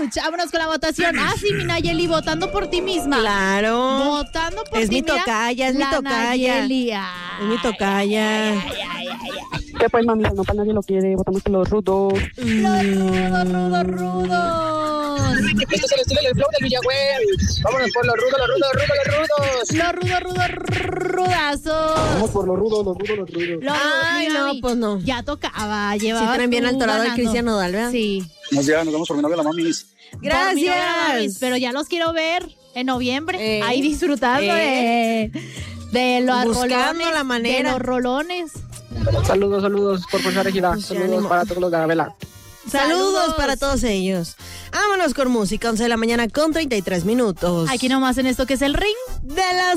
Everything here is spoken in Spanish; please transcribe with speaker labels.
Speaker 1: Vámonos con la votación. Sí, mi Nayeli, votando por ti misma.
Speaker 2: Claro.
Speaker 1: Votando por
Speaker 2: Es
Speaker 1: ti.
Speaker 2: mi tocaya, es mi tocaya.
Speaker 1: Nayeli.
Speaker 2: Es mi tocaya.
Speaker 3: ¿Qué pues, mami? No, para nadie lo quiere. Votamos por los rudos.
Speaker 1: Los rudos.
Speaker 4: Este es el estilo del flow del Villagüel. Vámonos por los rudos.
Speaker 1: Los rudazos.
Speaker 3: Vamos por los rudos.
Speaker 2: Ay, no, pues no.
Speaker 1: Ya tocaba,
Speaker 2: Sí,
Speaker 1: llevaba.
Speaker 2: traen bien
Speaker 1: tú
Speaker 2: al torado de
Speaker 1: ganando.
Speaker 2: Cristian Nodal, ¿verdad?
Speaker 1: Sí.
Speaker 4: Nos vamos por mi novia, la mamis.
Speaker 1: Por mi novia,
Speaker 2: Gracias.
Speaker 1: mamis, pero ya los quiero ver en noviembre. Ahí disfrutando de los
Speaker 2: Buscando
Speaker 1: rolones.
Speaker 2: la manera.
Speaker 1: De los rolones.
Speaker 3: Saludos por Fuerza Regida.
Speaker 2: Pues ya,
Speaker 3: Saludos
Speaker 2: ni
Speaker 3: para todos los de la vela.
Speaker 2: Saludos para todos ellos. Vámonos con música, 11 de la mañana con 33 minutos.
Speaker 1: Aquí nomás en esto que es el ring
Speaker 2: de las